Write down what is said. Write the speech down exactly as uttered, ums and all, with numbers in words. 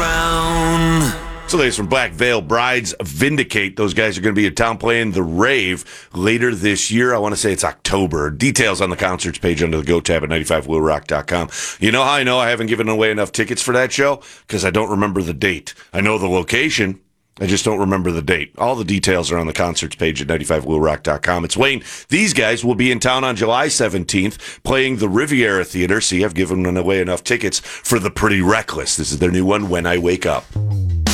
around. So ladies from Black Veil Brides Vindicate. Those guys are going to be in town playing The Rave later this year. I want to say it's October. Details on the concerts page under the Go tab at ninety-five will rock dot com. You know how I know I haven't given away enough tickets for that show? Because I don't remember the date. I know the location. I just don't remember the date. All the details are on the concerts page at ninety-five will rock dot com. It's Wayne. These guys will be in town on July seventeenth playing the Riviera Theater. See, I've given away enough tickets for The Pretty Reckless. This is their new one, When I Wake Up.